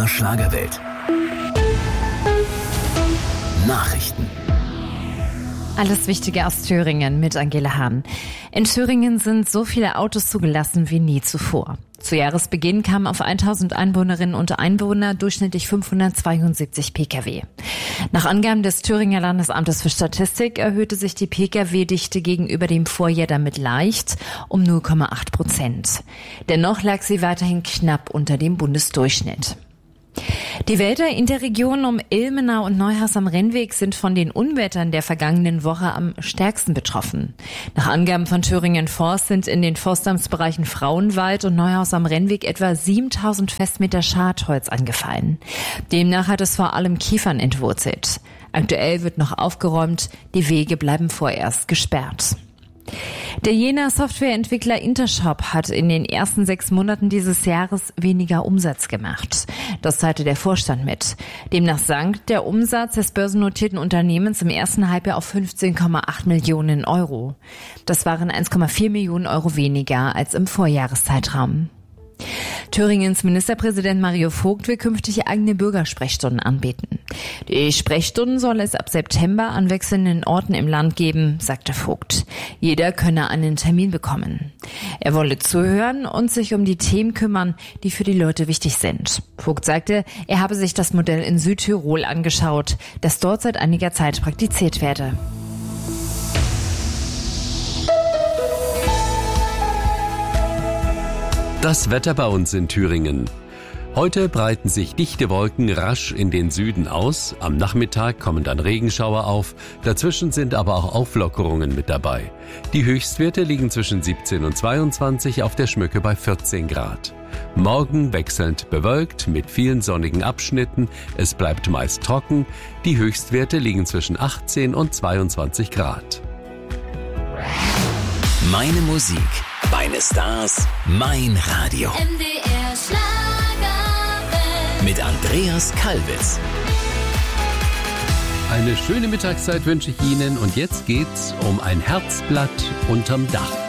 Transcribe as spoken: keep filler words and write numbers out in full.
Schlagerwelt. Nachrichten. Alles Wichtige aus Thüringen mit Angela Hahn. In Thüringen sind so viele Autos zugelassen wie nie zuvor. Zu Jahresbeginn kamen auf tausend Einwohnerinnen und Einwohner durchschnittlich fünfhundertzweiundsiebzig Pkw. Nach Angaben des Thüringer Landesamtes für Statistik erhöhte sich die Pkw-Dichte gegenüber dem Vorjahr damit leicht um null Komma acht Prozent. Dennoch lag sie weiterhin knapp unter dem Bundesdurchschnitt. Die Wälder in der Region um Ilmenau und Neuhaus am Rennweg sind von den Unwettern der vergangenen Woche am stärksten betroffen. Nach Angaben von Thüringen Forst sind in den Forstamtsbereichen Frauenwald und Neuhaus am Rennweg etwa siebentausend Festmeter Schadholz angefallen. Demnach hat es vor allem Kiefern entwurzelt. Aktuell wird noch aufgeräumt, die Wege bleiben vorerst gesperrt. Der Jenaer Softwareentwickler Intershop hat in den ersten sechs Monaten dieses Jahres weniger Umsatz gemacht. Das teilte der Vorstand mit. Demnach sank der Umsatz des börsennotierten Unternehmens im ersten Halbjahr auf fünfzehn Komma acht Millionen Euro. Das waren eins Komma vier Millionen Euro weniger als im Vorjahreszeitraum. Thüringens Ministerpräsident Mario Vogt will künftig eigene Bürgersprechstunden anbieten. Die Sprechstunden soll es ab September an wechselnden Orten im Land geben, sagte Vogt. Jeder könne einen Termin bekommen. Er wolle zuhören und sich um die Themen kümmern, die für die Leute wichtig sind. Vogt sagte, er habe sich das Modell in Südtirol angeschaut, das dort seit einiger Zeit praktiziert werde. Das Wetter bei uns in Thüringen. Heute breiten sich dichte Wolken rasch in den Süden aus. Am Nachmittag kommen dann Regenschauer auf. Dazwischen sind aber auch Auflockerungen mit dabei. Die Höchstwerte liegen zwischen siebzehn und zweiundzwanzig, auf der Schmöcke bei vierzehn Grad. Morgen wechselnd bewölkt mit vielen sonnigen Abschnitten. Es bleibt meist trocken. Die Höchstwerte liegen zwischen achtzehn und zweiundzwanzig Grad. Meine Musik, meine Stars, mein Radio. M D R Schlagerwelt. Mit Andreas Kalbitz. Eine schöne Mittagszeit wünsche ich Ihnen und jetzt geht's um ein Herzblatt unterm Dach.